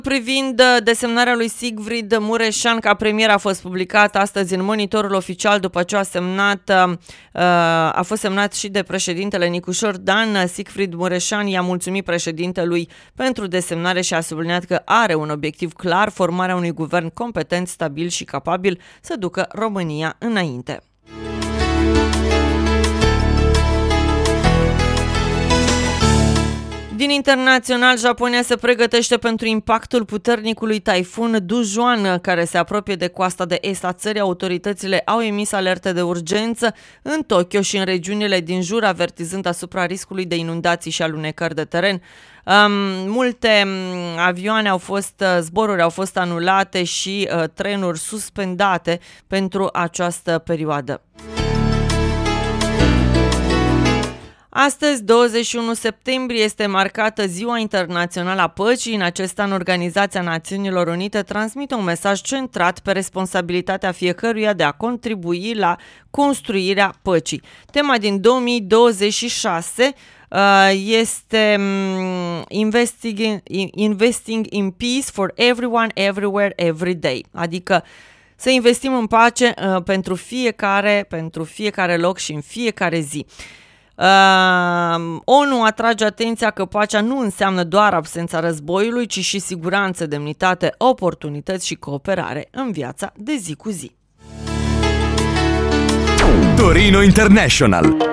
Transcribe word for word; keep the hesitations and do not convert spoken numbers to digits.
Privind desemnarea lui Sigfrid Mureșan ca premier a fost publicat astăzi în Monitorul Oficial după ce a semnat, a fost semnat și de președintele Nicușor Dan. Sigfrid Mureșan i-a mulțumit președintelui pentru desemnare și a subliniat că are un obiectiv clar, formarea unui guvern competent, stabil și capabil să ducă România înainte. Din internațional, Japonia se pregătește pentru impactul puternicului taifun Dujuan, care se apropie de coasta de est a țării. Autoritățile au emis alerte de urgență în Tokyo și în regiunile din jur, avertizând asupra riscului de inundații și alunecări de teren. Um, multe avioane au fost, zboruri au fost anulate și uh, trenuri suspendate pentru această perioadă. Astăzi, douăzeci și unu septembrie, este marcată Ziua Internațională a Păcii. În acest an, Organizația Națiunilor Unite transmite un mesaj centrat pe responsabilitatea fiecăruia de a contribui la construirea păcii. Tema din două mii douăzeci și șase este Investing, Investing in Peace for Everyone, Everywhere, Every Day, adică să investim în pace pentru fiecare, pentru fiecare loc și în fiecare zi. Uh, O N U atrage atenția că pacea nu înseamnă doar absența războiului, ci și siguranță, demnitate, oportunități și cooperare în viața de zi cu zi. Torino International.